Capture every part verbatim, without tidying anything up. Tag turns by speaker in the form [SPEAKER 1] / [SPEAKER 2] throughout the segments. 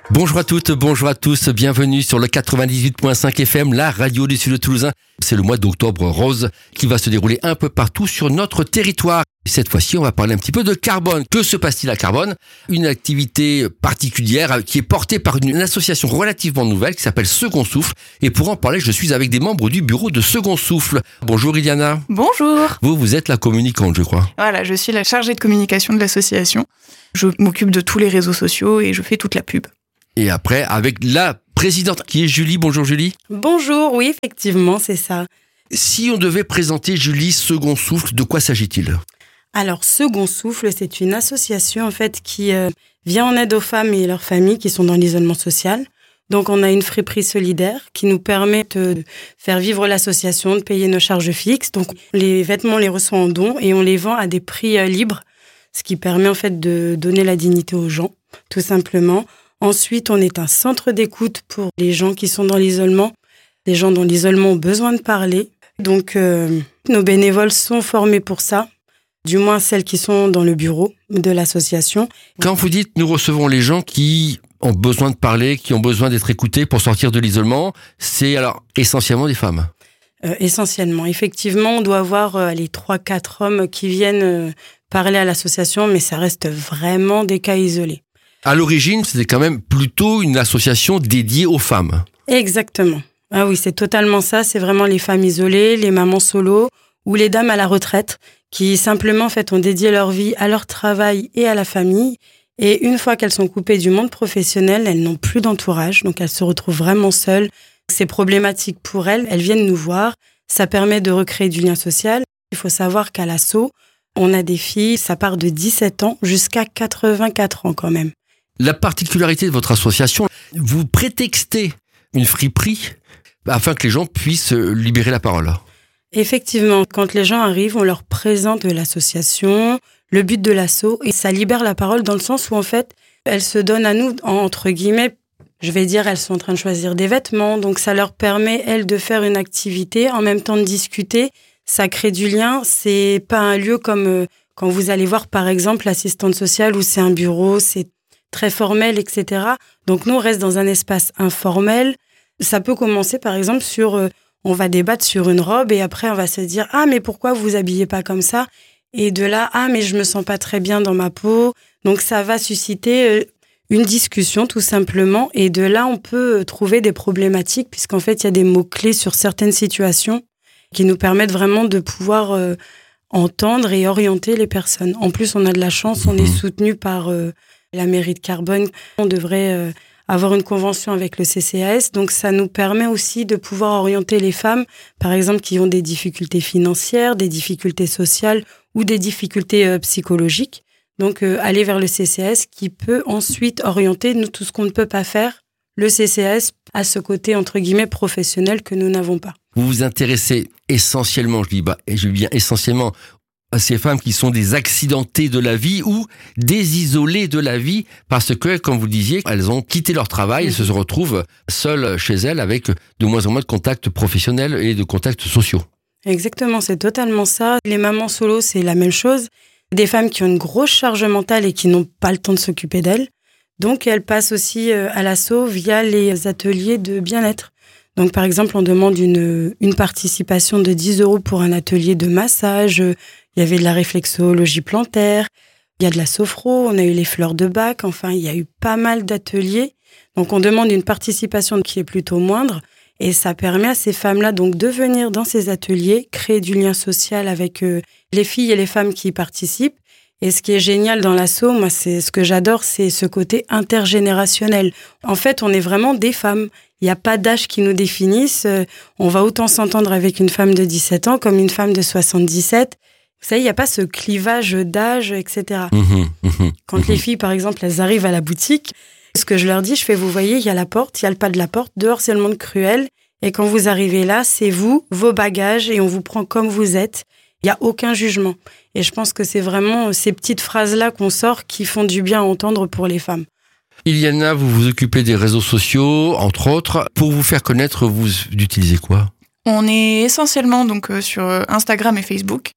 [SPEAKER 1] Bonjour à toutes, bonjour à tous, bienvenue sur le quatre-vingt-dix-huit virgule cinq F M, la radio du Sud Toulousain. C'est le mois d'octobre rose qui va se dérouler un peu partout sur notre territoire. Cette fois-ci, on va parler un petit peu de carbone. Que se passe-t-il à Carbone ? Une activité particulière qui est portée par une association relativement nouvelle qui s'appelle Second Souffle. Et pour en parler, je suis avec des membres du bureau de Second Souffle. Bonjour Iliana.
[SPEAKER 2] Bonjour.
[SPEAKER 1] Vous, vous êtes la communicante, je crois.
[SPEAKER 2] Voilà, je suis la chargée de communication de l'association. Je m'occupe de tous les réseaux sociaux et je fais toute la pub.
[SPEAKER 1] Et après, avec la présidente qui est Julie. Bonjour Julie.
[SPEAKER 3] Bonjour, oui, effectivement, c'est ça.
[SPEAKER 1] Si on devait présenter Julie Second Souffle, de quoi s'agit-il ?
[SPEAKER 3] Alors, Second Souffle, c'est une association en fait qui euh, vient en aide aux femmes et leurs familles qui sont dans l'isolement social. Donc, on a une friperie solidaire qui nous permet de faire vivre l'association, de payer nos charges fixes. Donc, les vêtements, on les reçoit en don et on les vend à des prix euh, libres, ce qui permet en fait de donner la dignité aux gens, tout simplement. Ensuite, on est un centre d'écoute pour les gens qui sont dans l'isolement. Les gens dans l'isolement ont besoin de parler. Donc, euh, nos bénévoles sont formés pour ça, du moins celles qui sont dans le bureau de l'association.
[SPEAKER 1] Quand vous dites « nous recevons les gens qui ont besoin de parler, qui ont besoin d'être écoutés pour sortir de l'isolement », c'est alors essentiellement des femmes ?
[SPEAKER 3] euh, Essentiellement. Effectivement, on doit avoir euh, les trois quatre hommes qui viennent euh, parler à l'association, mais ça reste vraiment des cas isolés.
[SPEAKER 1] À l'origine, c'était quand même plutôt une association dédiée aux femmes.
[SPEAKER 3] Exactement. Ah oui, c'est totalement ça. C'est vraiment les femmes isolées, les mamans solo ou les dames à la retraite qui simplement en fait ont dédié leur vie à leur travail et à la famille. Et une fois qu'elles sont coupées du monde professionnel, elles n'ont plus d'entourage, donc elles se retrouvent vraiment seules. C'est problématique pour elles. Elles viennent nous voir. Ça permet de recréer du lien social. Il faut savoir qu'à l'asso, on a des filles, ça part de dix-sept ans jusqu'à quatre-vingt-quatre ans quand même.
[SPEAKER 1] La particularité de votre association, vous prétextez une friperie afin que les gens puissent libérer la parole.
[SPEAKER 3] Effectivement, quand les gens arrivent, on leur présente l'association, le but de l'asso, et ça libère la parole dans le sens où en fait, elles se donnent à nous, entre guillemets, je vais dire, elles sont en train de choisir des vêtements, donc ça leur permet, elles, de faire une activité, en même temps de discuter, ça crée du lien, c'est pas un lieu comme euh, quand vous allez voir par exemple l'assistante sociale où c'est un bureau, c'est très formel, et cetera. Donc nous, on reste dans un espace informel. Ça peut commencer, par exemple, sur... Euh, on va débattre sur une robe et après, on va se dire « Ah, mais pourquoi vous vous habillez pas comme ça ?» Et de là « Ah, mais je me sens pas très bien dans ma peau. » Donc ça va susciter euh, une discussion, tout simplement. Et de là, on peut trouver des problématiques puisqu'en fait, il y a des mots-clés sur certaines situations qui nous permettent vraiment de pouvoir euh, entendre et orienter les personnes. En plus, on a de la chance, on est soutenu par... Euh, la mairie de Carbone, on devrait euh, avoir une convention avec le C C A S. Donc, ça nous permet aussi de pouvoir orienter les femmes, par exemple, qui ont des difficultés financières, des difficultés sociales ou des difficultés euh, psychologiques. Donc, euh, aller vers le C C A S qui peut ensuite orienter nous, tout ce qu'on ne peut pas faire. Le C C A S a ce côté, entre guillemets, professionnel que nous n'avons pas.
[SPEAKER 1] Vous vous intéressez essentiellement, je dis, bah, et je dis bien essentiellement, à ces femmes qui sont des accidentées de la vie ou des isolées de la vie parce que, comme vous disiez, elles ont quitté leur travail et se retrouvent seules chez elles avec de moins en moins de contacts professionnels et de contacts sociaux.
[SPEAKER 3] Exactement, c'est totalement ça. Les mamans solo, c'est la même chose. Des femmes qui ont une grosse charge mentale et qui n'ont pas le temps de s'occuper d'elles. Donc, elles passent aussi à l'asso via les ateliers de bien-être. Donc, par exemple, on demande une, une participation de dix euros pour un atelier de massage. Il y avait de la réflexologie plantaire, il y a de la sophro, on a eu les fleurs de Bach, enfin, il y a eu pas mal d'ateliers. Donc, on demande une participation qui est plutôt moindre et ça permet à ces femmes-là donc de venir dans ces ateliers, créer du lien social avec euh, les filles et les femmes qui y participent. Et ce qui est génial dans l'asso, moi, c'est ce que j'adore, c'est ce côté intergénérationnel. En fait, on est vraiment des femmes. Il n'y a pas d'âge qui nous définisse. On va autant s'entendre avec une femme de dix-sept ans comme une femme de soixante-dix-sept. Vous savez, il n'y a pas ce clivage d'âge, et cetera. Mmh, mmh, Quand mmh. les filles, par exemple, elles arrivent à la boutique, ce que je leur dis, je fais, vous voyez, il y a la porte, il y a le pas de la porte, dehors, c'est le monde cruel. Et quand vous arrivez là, c'est vous, vos bagages, et on vous prend comme vous êtes. Il n'y a aucun jugement. Et je pense que c'est vraiment ces petites phrases-là qu'on sort qui font du bien à entendre pour les femmes.
[SPEAKER 1] Iliana, vous vous occupez des réseaux sociaux, entre autres. Pour vous faire connaître, vous utilisez quoi ?
[SPEAKER 2] On est essentiellement donc, euh, sur Instagram et Facebook.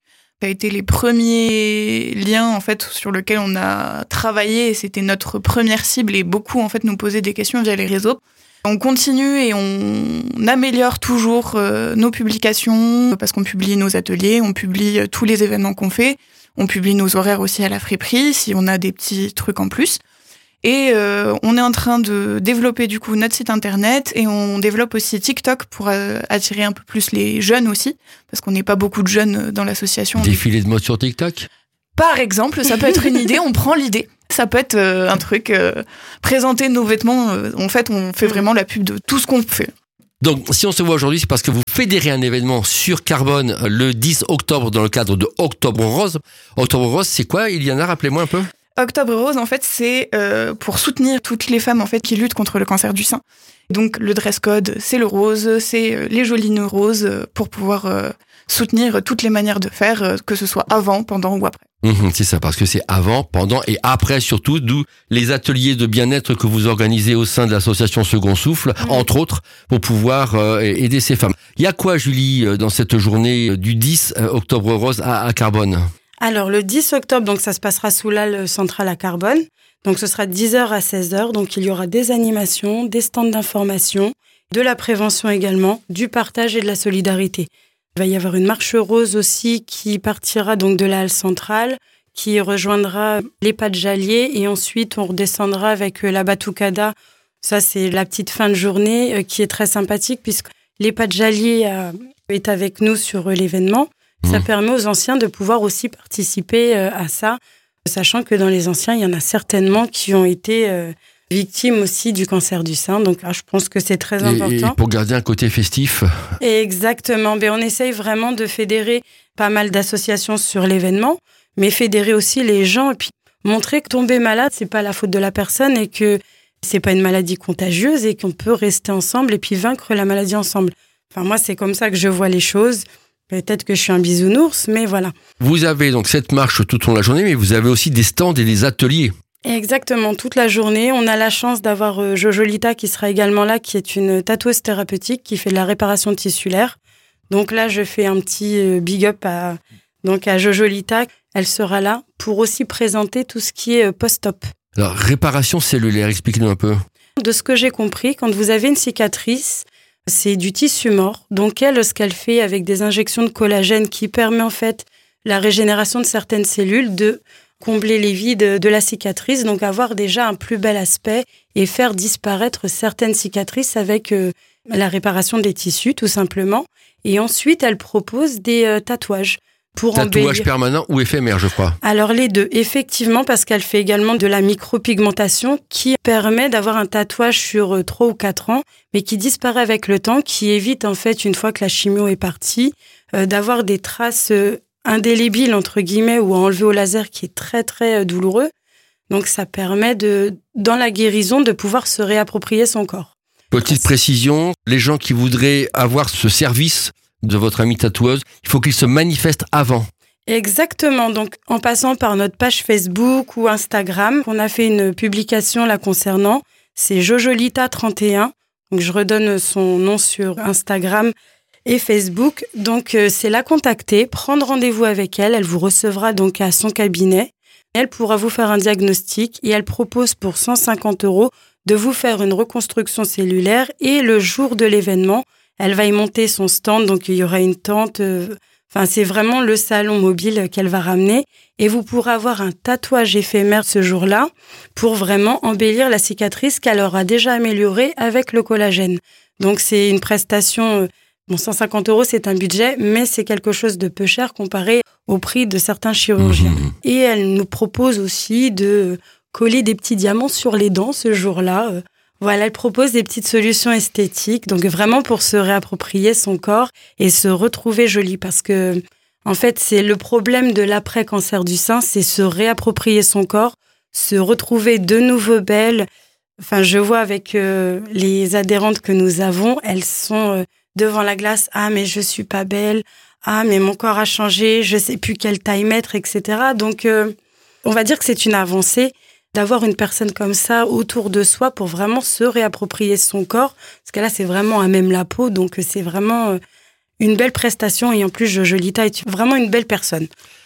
[SPEAKER 2] Ça a été les premiers liens en fait sur lesquels on a travaillé et c'était notre première cible et beaucoup en fait nous posaient des questions via les réseaux. On continue et on améliore toujours euh, nos publications parce qu'on publie nos ateliers, on publie tous les événements qu'on fait, on publie nos horaires aussi à la friperie si on a des petits trucs en plus. Et euh, on est en train de développer du coup notre site internet et on développe aussi TikTok pour euh, attirer un peu plus les jeunes aussi, parce qu'on n'est pas beaucoup de jeunes dans l'association.
[SPEAKER 1] Défilé de mode sur TikTok ?
[SPEAKER 2] Par exemple, ça peut être une idée, on prend l'idée. Ça peut être euh, un truc, euh, présenter nos vêtements. Euh, en fait, on fait vraiment la pub de tout ce qu'on fait.
[SPEAKER 1] Donc, si on se voit aujourd'hui, c'est parce que vous fédérez un événement sur Carbone le dix octobre dans le cadre de Octobre Rose. Octobre Rose, c'est quoi, Iliana ? Rappelez-moi un peu.
[SPEAKER 2] Octobre Rose, en fait, c'est euh, pour soutenir toutes les femmes en fait qui luttent contre le cancer du sein. Donc, le dress code, c'est le rose, c'est euh, les jolies nœuds roses euh, pour pouvoir euh, soutenir toutes les manières de faire, euh, que ce soit avant, pendant ou après.
[SPEAKER 1] Mmh, c'est ça, parce que c'est avant, pendant et après surtout, d'où les ateliers de bien-être que vous organisez au sein de l'association Second Souffle, mmh. entre autres, pour pouvoir euh, aider ces femmes. Il y a quoi, Julie, dans cette journée du dix octobre Rose à, à Carbone ?
[SPEAKER 3] Alors, le dix octobre, donc ça se passera sous l'halle centrale à Carbone. Donc, ce sera de dix heures à seize heures. Donc, il y aura des animations, des stands d'information, de la prévention également, du partage et de la solidarité. Il va y avoir une marche rose aussi qui partira donc de la halle centrale, qui rejoindra l'EHPAD Jallier et ensuite on redescendra avec la Batucada. Ça, c'est la petite fin de journée qui est très sympathique puisque l'EHPAD Jallier est avec nous sur l'événement. Ça mmh. permet aux anciens de pouvoir aussi participer à ça, sachant que dans les anciens, il y en a certainement qui ont été victimes aussi du cancer du sein. Donc, je pense que c'est très important.
[SPEAKER 1] Et, et pour garder un côté festif.
[SPEAKER 3] Exactement. Mais on essaye vraiment de fédérer pas mal d'associations sur l'événement, mais fédérer aussi les gens et puis montrer que tomber malade, c'est pas la faute de la personne et que c'est pas une maladie contagieuse et qu'on peut rester ensemble et puis vaincre la maladie ensemble. Enfin, moi, c'est comme ça que je vois les choses. Peut-être que je suis un bisounours, mais voilà.
[SPEAKER 1] Vous avez donc cette marche tout au long de la journée, mais vous avez aussi des stands et des ateliers.
[SPEAKER 3] Exactement, toute la journée. On a la chance d'avoir Jojolita qui sera également là, qui est une tatoueuse thérapeutique qui fait de la réparation tissulaire. Donc là, je fais un petit big up à, donc à Jojolita. Elle sera là pour aussi présenter tout ce qui est post-op.
[SPEAKER 1] Alors, réparation cellulaire, expliquez-nous un peu.
[SPEAKER 3] De ce que j'ai compris, quand vous avez une cicatrice, c'est du tissu mort. Donc elle, ce qu'elle fait avec des injections de collagène qui permet en fait la régénération de certaines cellules, de combler les vides de la cicatrice, donc avoir déjà un plus bel aspect et faire disparaître certaines cicatrices avec euh, la réparation des tissus, tout simplement. Et ensuite, elle propose des euh, tatouages. Pour
[SPEAKER 1] Tatouage
[SPEAKER 3] embellir.
[SPEAKER 1] Permanent ou éphémère, je crois.
[SPEAKER 3] Alors les deux, effectivement, parce qu'elle fait également de la micropigmentation qui permet d'avoir un tatouage sur trois ou quatre ans, mais qui disparaît avec le temps, qui évite en fait, une fois que la chimio est partie, euh, d'avoir des traces euh, indélébiles, entre guillemets, ou à enlever au laser, qui est très très euh, douloureux. Donc ça permet, de, dans la guérison, de pouvoir se réapproprier son corps.
[SPEAKER 1] Petite précision, les gens qui voudraient avoir ce service de votre amie tatoueuse, il faut qu'il se manifeste avant.
[SPEAKER 3] Exactement. Donc, en passant par notre page Facebook ou Instagram, on a fait une publication là concernant. C'est Jojolita trente et un. Donc, je redonne son nom sur Instagram et Facebook. Donc, euh, c'est la contacter, prendre rendez-vous avec elle. Elle vous recevra donc à son cabinet. Elle pourra vous faire un diagnostic et elle propose pour cent cinquante euros de vous faire une reconstruction cellulaire et le jour de l'événement, elle va y monter son stand, donc il y aura une tente. Euh, enfin, c'est vraiment le salon mobile qu'elle va ramener. Et vous pourrez avoir un tatouage éphémère ce jour-là pour vraiment embellir la cicatrice qu'elle aura déjà améliorée avec le collagène. Donc, c'est une prestation... Euh, bon, cent cinquante euros, c'est un budget, mais c'est quelque chose de peu cher comparé au prix de certains chirurgiens. Mmh. Et elle nous propose aussi de coller des petits diamants sur les dents ce jour-là. Euh, Voilà, elle propose des petites solutions esthétiques, donc vraiment pour se réapproprier son corps et se retrouver jolie. Parce que, en fait, c'est le problème de l'après-cancer du sein, c'est se réapproprier son corps, se retrouver de nouveau belle. Enfin, je vois avec euh, les adhérentes que nous avons, elles sont euh, devant la glace. Ah, mais je suis pas belle. Ah, mais mon corps a changé. Je sais plus quelle taille mettre, et cetera. Donc, euh, on va dire que c'est une avancée d'avoir une personne comme ça autour de soi pour vraiment se réapproprier son corps. Parce que là, c'est vraiment à même la peau. Donc, c'est vraiment une belle prestation. Et en plus, Jojolita est vraiment une belle personne.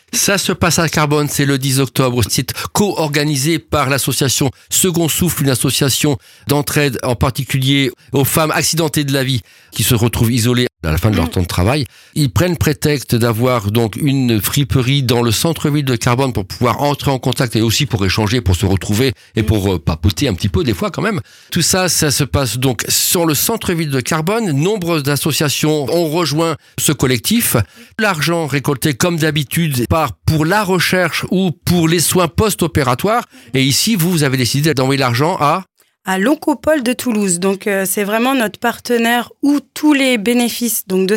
[SPEAKER 1] Ça se passe à Carbone, c'est le dix octobre. C'est co-organisé par l'association Second Souffle, une association d'entraide en particulier aux femmes accidentées de la vie qui se retrouvent isolées à la fin de leur temps de travail. Ils prennent prétexte d'avoir donc une friperie dans le centre-ville de Carbone pour pouvoir entrer en contact et aussi pour échanger, pour se retrouver et pour euh, papoter un petit peu des fois quand même. Tout ça, ça se passe donc sur le centre-ville de Carbone. Nombreuses associations ont rejoint ce collectif. L'argent récolté comme d'habitude part pour la recherche ou pour les soins post-opératoires. Et ici, vous, vous avez décidé d'envoyer l'argent à...
[SPEAKER 3] à l'Oncopole de Toulouse. Donc, euh, c'est vraiment notre partenaire où tous les bénéfices donc de